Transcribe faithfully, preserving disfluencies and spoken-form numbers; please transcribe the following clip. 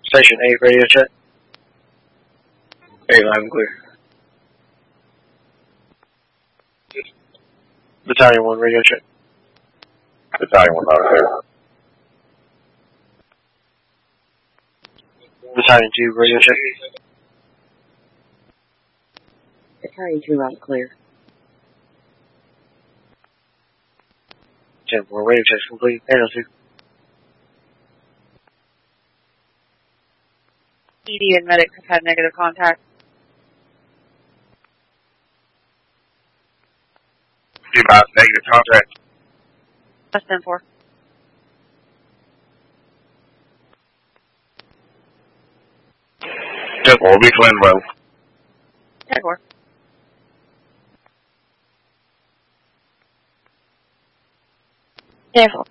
Station eight, radio check. eight, live and clear. Battalion one, radio check. Battalion one, loud and clear. Battalion two, radio check. Battalion two, loud and clear. ten four, radio check's complete. eight oh two. E D and medics have had negative contact. Do about negative contact. That's ten four. ten four, we'll be clean well. ten four. Careful.